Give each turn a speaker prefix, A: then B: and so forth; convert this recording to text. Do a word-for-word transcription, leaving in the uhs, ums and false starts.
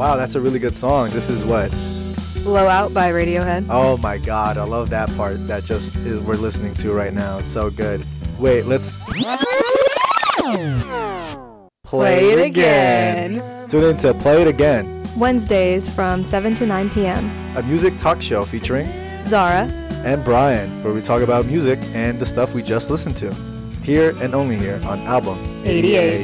A: Wow, that's a really good song. This is what?
B: Blow Out by Radiohead.
A: Oh my god, I love that part that just is we're listening to right now. It's so good. Wait, let's
B: Play it again.
A: Tune in to Play It Again,
B: Wednesdays from seven to nine p.m.
A: a music talk show featuring
B: Zara
A: and Brian, where we talk about music and the stuff we just listened to. Here and only here on Album
B: eighty-eight.